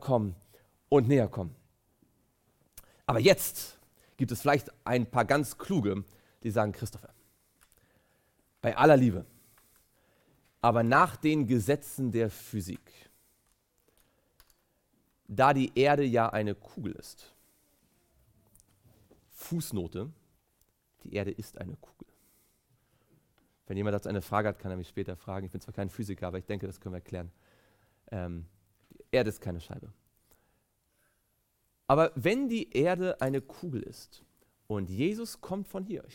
kommen und näher kommen. Aber jetzt gibt es vielleicht ein paar ganz Kluge, die sagen, Christopher, bei aller Liebe, aber nach den Gesetzen der Physik, da die Erde ja eine Kugel ist, Fußnote, die Erde ist eine Kugel. Wenn jemand dazu eine Frage hat, kann er mich später fragen. Ich bin zwar kein Physiker, aber ich denke, das können wir erklären. Die Erde ist keine Scheibe. Aber wenn die Erde eine Kugel ist und Jesus kommt von hier,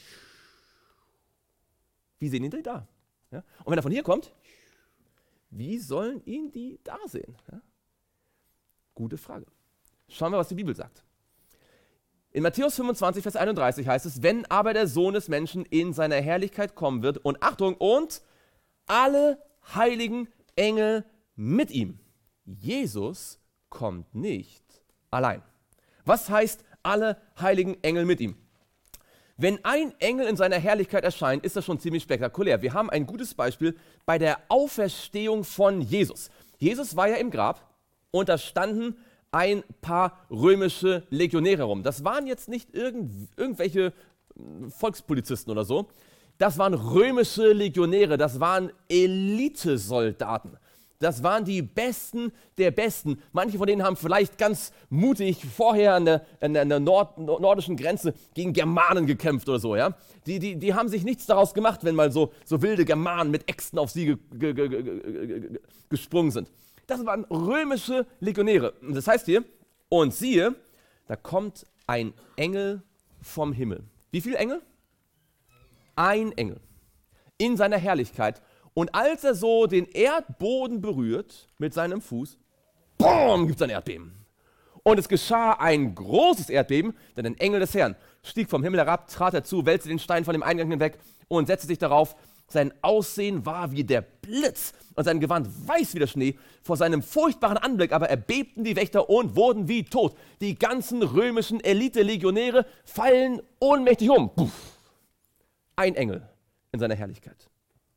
wie sehen ihn die da? Ja? Und wenn er von hier kommt, wie sollen ihn die da sehen? Ja? Gute Frage. Schauen wir, was die Bibel sagt. In Matthäus 25, Vers 31 heißt es, wenn aber der Sohn des Menschen in seiner Herrlichkeit kommen wird und Achtung, und alle heiligen Engel mit ihm. Jesus kommt nicht allein. Was heißt alle heiligen Engel mit ihm? Wenn ein Engel in seiner Herrlichkeit erscheint, ist das schon ziemlich spektakulär. Wir haben ein gutes Beispiel bei der Auferstehung von Jesus. Jesus war ja im Grab und da standen ein paar römische Legionäre rum. Das waren jetzt nicht irgendwelche Volkspolizisten oder so. Das waren römische Legionäre, das waren Elitesoldaten. Das waren die Besten der Besten. Manche von denen haben vielleicht ganz mutig vorher an der nordischen Grenze gegen Germanen gekämpft oder so. Ja? Die haben sich nichts daraus gemacht, wenn mal so wilde Germanen mit Äxten auf sie gesprungen sind. Das waren römische Legionäre. Und das heißt hier, und siehe, da kommt ein Engel vom Himmel. Wie viele Engel? Ein Engel. In seiner Herrlichkeit. Und als er so den Erdboden berührt mit seinem Fuß, boom, gibt es ein Erdbeben. Und es geschah ein großes Erdbeben, denn ein Engel des Herrn stieg vom Himmel herab, trat herzu, wälzte den Stein von dem Eingang hinweg und setzte sich darauf. Sein Aussehen war wie der Blitz und sein Gewand weiß wie der Schnee. Vor seinem furchtbaren Anblick aber erbebten die Wächter und wurden wie tot. Die ganzen römischen Elite-Legionäre fallen ohnmächtig um. Puff. Ein Engel in seiner Herrlichkeit.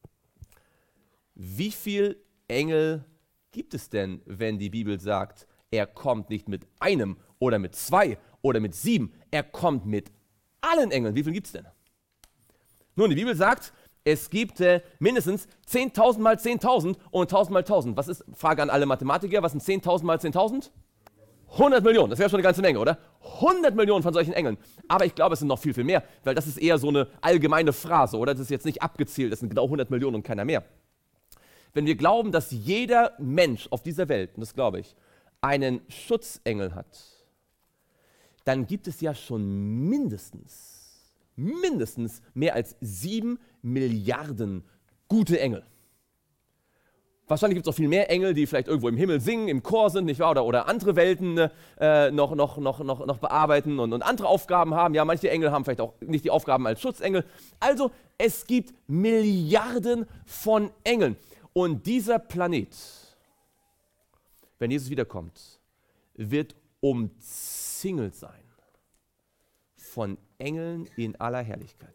Wie viele Engel gibt es denn, wenn die Bibel sagt, er kommt nicht mit einem oder mit zwei oder mit 7, er kommt mit allen Engeln? Wie viele gibt es denn? Nun, die Bibel sagt, es gibt mindestens 10.000 mal 10.000 und 1.000 mal 1.000. Was ist, Frage an alle Mathematiker, was sind 10.000 mal 10.000? 100 Millionen, das wäre schon eine ganze Menge, oder? 100 Millionen von solchen Engeln. Aber ich glaube, es sind noch viel, viel mehr, weil das ist eher so eine allgemeine Phrase, oder? Das ist jetzt nicht abgezählt, das sind genau 100 Millionen und keiner mehr. Wenn wir glauben, dass jeder Mensch auf dieser Welt, und das glaube ich, einen Schutzengel hat, dann gibt es ja schon mindestens mehr als 7 Milliarden gute Engel. Wahrscheinlich gibt es auch viel mehr Engel, die vielleicht irgendwo im Himmel singen, im Chor sind, nicht wahr? Oder andere Welten noch bearbeiten und andere Aufgaben haben. Ja, manche Engel haben vielleicht auch nicht die Aufgaben als Schutzengel. Also, es gibt Milliarden von Engeln. Und dieser Planet, wenn Jesus wiederkommt, wird umzingelt sein von Engeln in aller Herrlichkeit.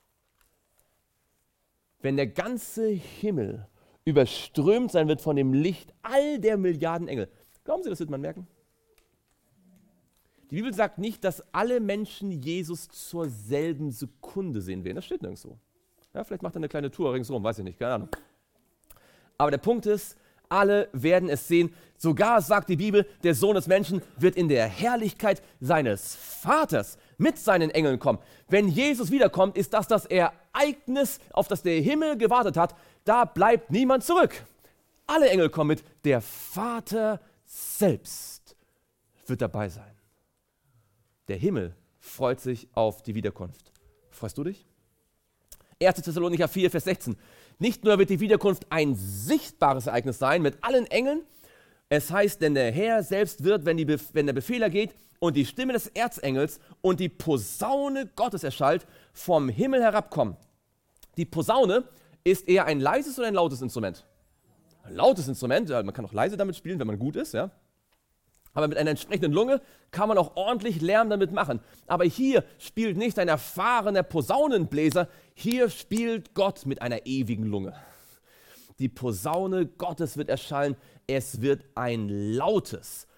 Wenn der ganze Himmel überströmt sein wird von dem Licht all der Milliarden Engel. Glauben Sie, das wird man merken? Die Bibel sagt nicht, dass alle Menschen Jesus zur selben Sekunde sehen werden. Das steht nirgendwo. Ja, vielleicht macht er eine kleine Tour ringsherum, weiß ich nicht, keine Ahnung. Aber der Punkt ist, alle werden es sehen. Sogar sagt die Bibel, der Sohn des Menschen wird in der Herrlichkeit seines Vaters mit seinen Engeln kommen. Wenn Jesus wiederkommt, ist das Ereignis, auf das der Himmel gewartet hat. Da bleibt niemand zurück. Alle Engel kommen mit. Der Vater selbst wird dabei sein. Der Himmel freut sich auf die Wiederkunft. Freust du dich? 1. Thessalonicher 4, Vers 16. Nicht nur wird die Wiederkunft ein sichtbares Ereignis sein mit allen Engeln, es heißt, denn der Herr selbst wird, wenn der Befehler geht und die Stimme des Erzengels und die Posaune Gottes erschallt, vom Himmel herabkommen. Die Posaune ist eher ein leises oder ein lautes Instrument? Ein lautes Instrument, man kann auch leise damit spielen, wenn man gut ist, ja. Aber mit einer entsprechenden Lunge kann man auch ordentlich Lärm damit machen. Aber hier spielt nicht ein erfahrener Posaunenbläser, hier spielt Gott mit einer ewigen Lunge. Die Posaune Gottes wird erschallen, es wird ein lautes,